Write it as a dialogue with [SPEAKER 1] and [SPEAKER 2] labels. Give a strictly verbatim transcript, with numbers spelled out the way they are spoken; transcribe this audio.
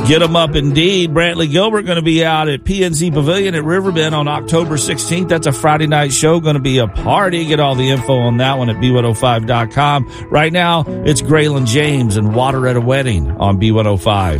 [SPEAKER 1] Get them up indeed. Brantley Gilbert going to be out at P N C Pavilion at Riverbend on October sixteenth. That's a Friday night show. Going to be a party. Get all the info on that one at B one oh five dot com. Right now, it's Graylin James and Water at a Wedding on B one oh five.